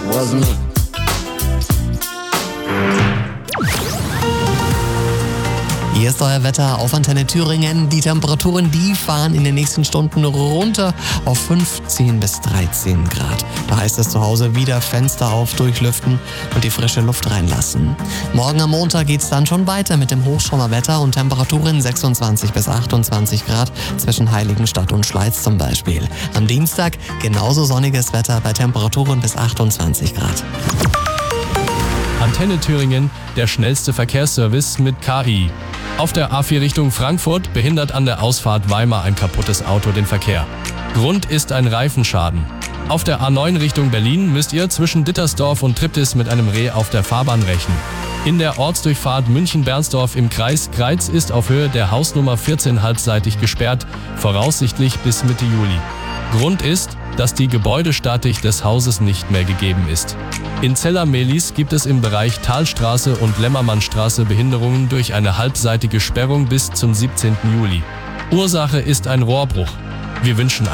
wasn't it? Hier ist euer Wetter auf Antenne Thüringen. Die Temperaturen, die fahren in den nächsten Stunden runter auf 15 bis 13 Grad. Da heißt es zu Hause wieder Fenster auf, durchlüften und die frische Luft reinlassen. Morgen am Montag geht's dann schon weiter mit dem Hochschauerwetter und Temperaturen 26 bis 28 Grad zwischen Heiligenstadt und Schleiz zum Beispiel. Am Dienstag genauso sonniges Wetter bei Temperaturen bis 28 Grad. Antenne Thüringen, der schnellste Verkehrsservice mit KI. Auf der A4 Richtung Frankfurt behindert an der Ausfahrt Weimar ein kaputtes Auto den Verkehr. Grund ist ein Reifenschaden. Auf der A9 Richtung Berlin müsst ihr zwischen Dittersdorf und Triptis mit einem Reh auf der Fahrbahn rechnen. In der Ortsdurchfahrt München-Bernsdorf im Kreis Greiz ist auf Höhe der Hausnummer 14 halbseitig gesperrt, voraussichtlich bis Mitte Juli. Grund ist, dass die Gebäudestatik des Hauses nicht mehr gegeben ist. In Zella-Mehlis gibt es im Bereich Talstraße und Lämmermannstraße Behinderungen durch eine halbseitige Sperrung bis zum 17. Juli. Ursache ist ein Rohrbruch. Wir wünschen